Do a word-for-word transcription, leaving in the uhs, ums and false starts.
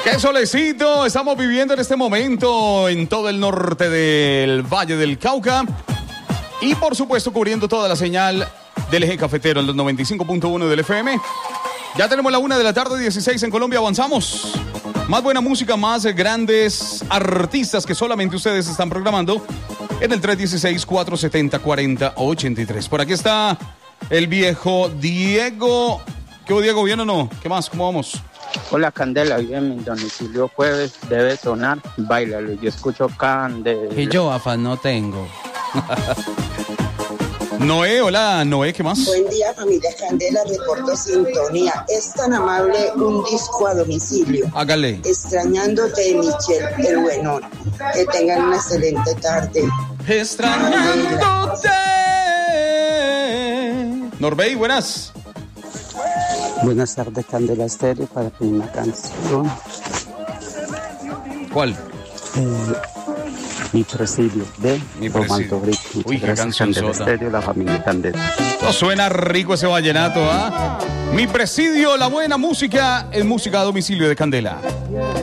¡Qué solecito estamos viviendo en este momento en todo el norte del Valle del Cauca! Y por supuesto cubriendo toda la señal del eje cafetero en los noventa y cinco punto uno del F M. Ya tenemos la una de la tarde, dieciséis en Colombia, avanzamos. Más buena música, más grandes artistas que solamente ustedes están programando en el tres uno seis, cuatro siete cero, cuatro cero ocho tres. Por aquí está el viejo Diego. ¿Qué hubo, Diego? ¿Bien o no? ¿Qué más? ¿Cómo vamos? Hola, Candela, bien, mi domicilio jueves debe sonar, báilalo, yo escucho Candela. Y yo, afán, no tengo. Noé, hola, Noé, ¿qué más? Buen día, familia Candela, reporto sintonía. Es tan amable un disco a domicilio. Hágale. Extrañándote de Michelle, el buenón. Que tengan una excelente tarde. Extrañándote. Norbey, buenas. Buenas tardes, Candela Estéreo, para pedir una canción. ¿Cuál? Eh, Mi presidio, de Mi Romaldo Brito. Uy, qué gracias, canción Candela sota. Estéreo, la familia Candela. No suena rico ese vallenato, ¿ah? Mi presidio, la buena música, es música a domicilio de Candela.